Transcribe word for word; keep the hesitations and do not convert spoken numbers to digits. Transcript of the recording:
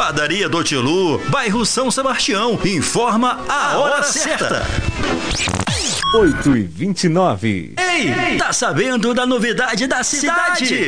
Padaria do Tilu, bairro São Sebastião. Informa a hora certa. oito e vinte e nove. Ei, tá sabendo da novidade da cidade?